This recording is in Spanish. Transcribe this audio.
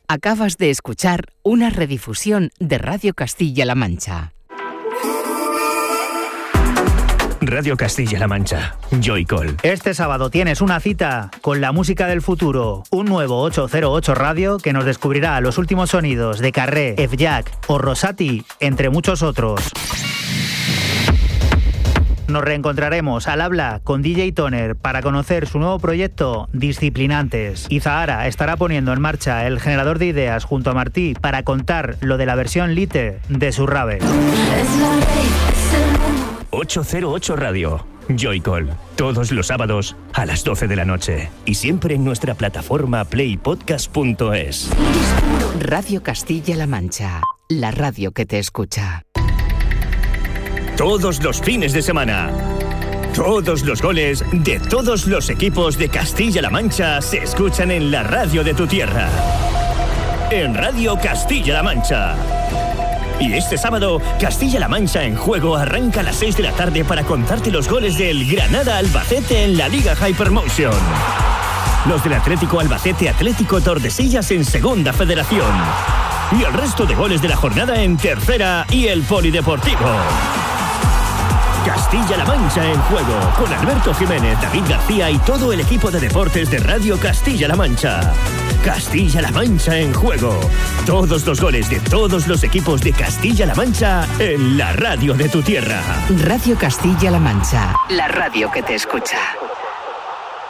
Acabas de escuchar una redifusión de Radio Castilla-La Mancha. Radio Castilla-La Mancha, Joycall. Este sábado tienes una cita con la música del futuro. Un nuevo 808 Radio que nos descubrirá los últimos sonidos de Carré, F-Jack o Rosati, entre muchos otros. Nos reencontraremos al habla con DJ Toner para conocer su nuevo proyecto Disciplinantes. Y Zahara estará poniendo en marcha el generador de ideas junto a Martí para contar lo de la versión Lite de su rave. 808 Radio, Joycall, todos los sábados a las 12 de la noche y siempre en nuestra plataforma playpodcast.es. Radio Castilla-La Mancha, la radio que te escucha. Todos los fines de semana, todos los goles de todos los equipos de Castilla-La Mancha se escuchan en la radio de tu tierra. En Radio Castilla-La Mancha. Y este sábado, Castilla-La Mancha en Juego arranca a las 6 de la tarde para contarte los goles del Granada Albacete en la Liga Hypermotion. Los del Atlético Albacete Atlético Tordesillas en Segunda Federación. Y el resto de goles de la jornada en Tercera y el Polideportivo. Castilla-La Mancha en Juego, con Alberto Jiménez, David García y todo el equipo de deportes de Radio Castilla-La Mancha. Castilla-La Mancha en Juego. Todos los goles de todos los equipos de Castilla-La Mancha en la radio de tu tierra. Radio Castilla-La Mancha, la radio que te escucha.